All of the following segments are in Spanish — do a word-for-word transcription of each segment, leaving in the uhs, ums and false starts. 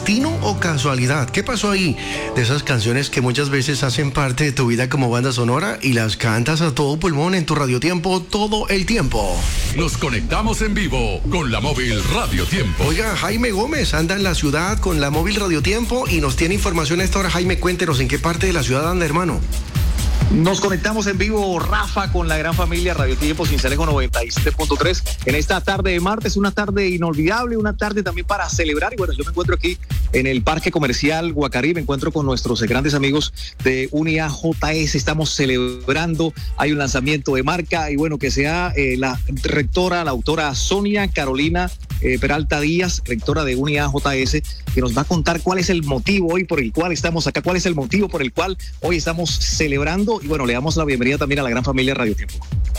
¿Destino o casualidad? ¿Qué pasó ahí? De esas canciones que muchas veces hacen parte de tu vida como banda sonora y las cantas a todo pulmón en tu radiotiempo todo el tiempo. Nos conectamos en vivo con la móvil Radiotiempo. Oiga, Jaime Gómez anda en la ciudad con la móvil Radiotiempo y nos tiene información a esta hora. Jaime, cuéntenos en qué parte de la ciudad anda, hermano. Nos conectamos en vivo, Rafa, con la gran familia Radiotiempo Sincelejo noventa y siete punto tres en esta tarde de martes, una tarde inolvidable, una tarde también para celebrar. Y bueno, yo me encuentro aquí en el Parque Comercial Guacarí, me encuentro con nuestros grandes amigos de Unia J S, estamos celebrando, hay un lanzamiento de marca y bueno, que sea eh, la rectora, la autora Sonia Carolina eh, Peralta Díaz, rectora de Unia J S, que nos va a contar cuál es el motivo hoy por el cual estamos acá, cuál es el motivo por el cual hoy estamos celebrando. Y bueno, le damos la bienvenida también a la gran familia Radiotiempo.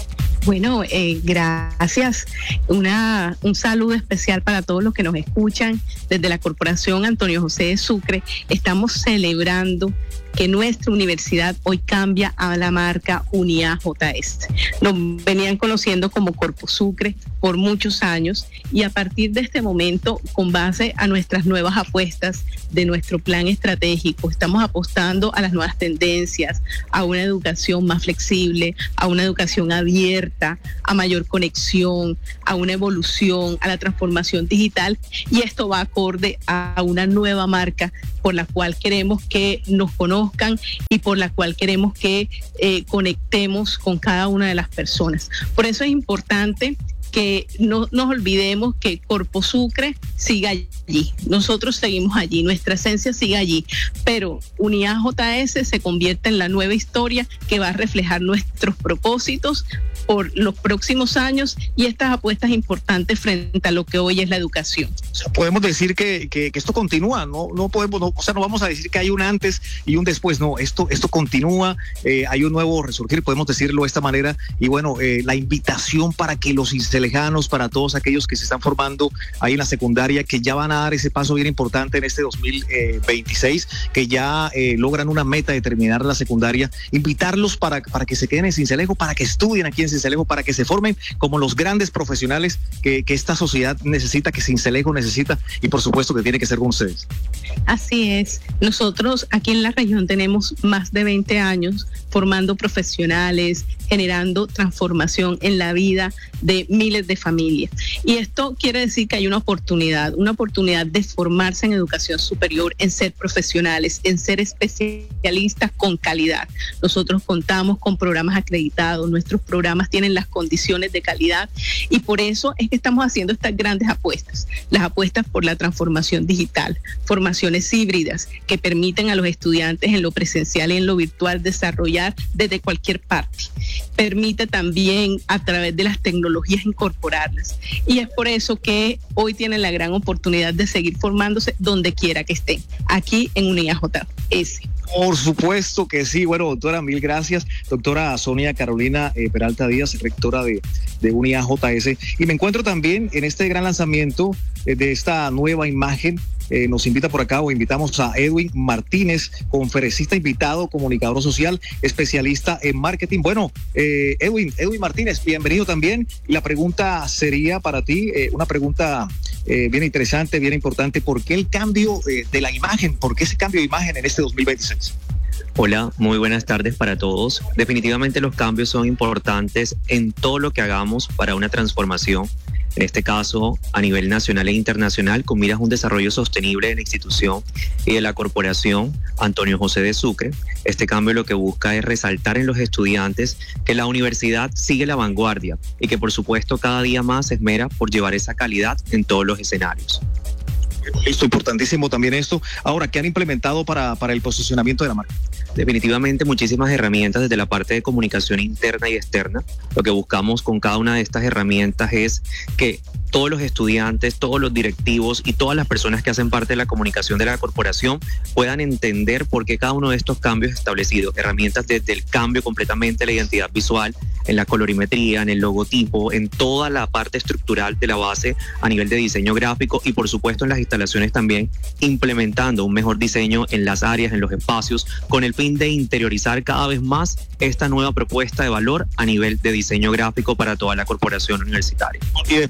Bueno, eh, gracias. Una, un saludo especial para todos los que nos escuchan desde la Corporación Antonio José de Sucre. Estamos celebrando que nuestra universidad hoy cambia a la marca Unia J S. Nos venían conociendo como Corpo Sucre por muchos años y a partir de este momento, con base a nuestras nuevas apuestas de nuestro plan estratégico, estamos apostando a las nuevas tendencias, a una educación más flexible, a una educación abierta, a mayor conexión, a una evolución, a la transformación digital, y esto va acorde a una nueva marca por la cual queremos que nos conozcan y por la cual queremos que eh, conectemos con cada una de las personas. Por eso es importante que no nos olvidemos que Corpo Sucre siga allí, nosotros seguimos allí, nuestra esencia sigue allí, pero Unia J S se convierte en la nueva historia que va a reflejar nuestros propósitos por los próximos años y estas apuestas importantes frente a lo que hoy es la educación. O sea, podemos decir que, que, que esto continúa, no, no podemos, no, o sea, no vamos a decir que hay un antes y un después, no, esto, esto continúa, eh, hay un nuevo resurgir, podemos decirlo de esta manera, y bueno, eh, la invitación para que los cincelejanos, para todos aquellos que se están formando ahí en la secundaria, que ya van a dar ese paso bien importante en este dos mil veintiséis, que ya eh, logran una meta de terminar la secundaria, invitarlos para, para que se queden en Sincelejo, para que estudien aquí en Sincelejo, para que se formen como los grandes profesionales que, que esta sociedad necesita, que Sincelejo necesita, y por supuesto que tiene que ser con ustedes. Así es, nosotros aquí en la región tenemos más de veinte años formando profesionales, generando transformación en la vida de miles de familias. Y esto quiere decir que hay una oportunidad, una oportunidad de formarse en educación superior, en ser profesionales, en ser especialistas con calidad. Nosotros contamos con programas acreditados, nuestros programas tienen las condiciones de calidad y por eso es que estamos haciendo estas grandes apuestas, las apuestas por la transformación digital, formaciones híbridas que permiten a los estudiantes en lo presencial y en lo virtual desarrollar desde cualquier parte. Permite también a través de las tecnologías incorporarlas y es por eso que hoy tienen la gran oportunidad de seguir formándose donde quiera que estén, aquí en Unia J S. Por supuesto que sí. Bueno, doctora, mil gracias. Doctora Sonia Carolina eh, Peralta Díaz, rectora de, de Unia J S. Y me encuentro también en este gran lanzamiento eh, de esta nueva imagen. Eh, nos invita por acá o invitamos a Edwin Martínez, conferencista invitado, comunicador social, especialista en marketing. Bueno, eh, Edwin, Edwin Martínez, bienvenido también. Y la pregunta sería para ti, eh, una pregunta eh, bien interesante, bien importante. ¿Por qué el cambio eh, de la imagen? ¿Por qué ese cambio de imagen en este dos mil veintiséis? Hola, muy buenas tardes para todos. Definitivamente los cambios son importantes en todo lo que hagamos para una transformación. En este caso, a nivel nacional e internacional, con miras a un desarrollo sostenible de la institución y de la corporación Antonio José de Sucre. Este cambio lo que busca es resaltar en los estudiantes que la universidad sigue la vanguardia y que por supuesto cada día más se esmera por llevar esa calidad en todos los escenarios. Listo, importantísimo también esto. Ahora, ¿qué han implementado para, para el posicionamiento de la marca? Definitivamente muchísimas herramientas desde la parte de comunicación interna y externa. Lo que buscamos con cada una de estas herramientas es que todos los estudiantes, todos los directivos y todas las personas que hacen parte de la comunicación de la corporación puedan entender por qué cada uno de estos cambios establecidos. Herramientas desde el cambio completamente de la identidad visual, en la colorimetría, en el logotipo, en toda la parte estructural de la base a nivel de diseño gráfico y por supuesto en las instalaciones también implementando un mejor diseño en las áreas, en los espacios, con el fin de interiorizar cada vez más esta nueva propuesta de valor a nivel de diseño gráfico para toda la corporación universitaria. Y después de, de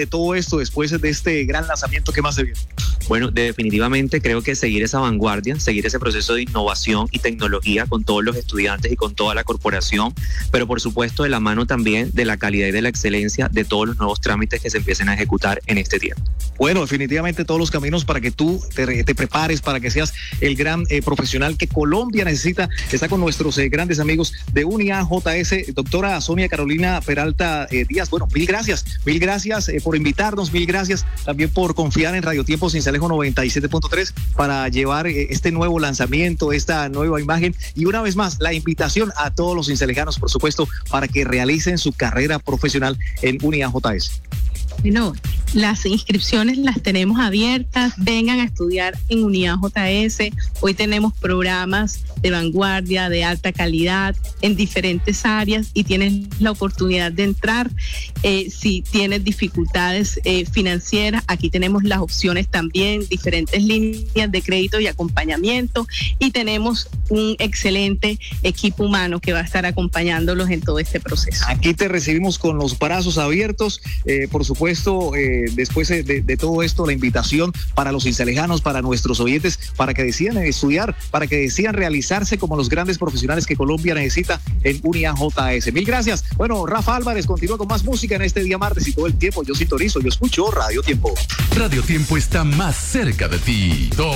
todo esto, después de este gran lanzamiento, ¿qué más se viene? Bueno, definitivamente creo que seguir esa vanguardia, seguir ese proceso de innovación y tecnología con todos los estudiantes y con toda la corporación, pero por supuesto de la mano también de la calidad y de la excelencia de todos los nuevos trámites que se empiecen a ejecutar en este tiempo. Bueno, definitivamente todos los caminos para que tú te, te prepares, para que seas el gran eh, profesional que Colombia necesita. Está con nuestros eh, grandes amigos de UNIA J S, doctora Sonia Carolina Peralta eh, Díaz. Bueno, mil gracias, mil gracias eh, por invitarnos, mil gracias también por confiar en Radio Tiempo Cincelejo noventa y siete punto tres para llevar eh, este nuevo lanzamiento, esta nueva imagen, y una vez más la invitación a todos los cincelejanos, por supuesto, para que realicen su carrera profesional en UNIA J S. Bueno, las inscripciones las tenemos abiertas, vengan a estudiar en UNIA J S. Hoy tenemos programas de vanguardia, de alta calidad, en diferentes áreas, y tienes la oportunidad de entrar. Eh, si tienes dificultades eh, financieras, aquí tenemos las opciones también, diferentes líneas de crédito y acompañamiento, y tenemos un excelente equipo humano que va a estar acompañándolos en todo este proceso. Aquí te recibimos con los brazos abiertos, eh, por supuesto. Eh, después de, de todo esto, la invitación para los cincelejanos, para nuestros oyentes, para que decidan estudiar, para que decidan realizarse como los grandes profesionales que Colombia necesita en UNIA J S. Mil gracias. Bueno, Rafa Álvarez continúa con más música en este día martes, y todo el tiempo yo sintonizo, yo escucho Radio Tiempo. Radio Tiempo está más cerca de ti. Todo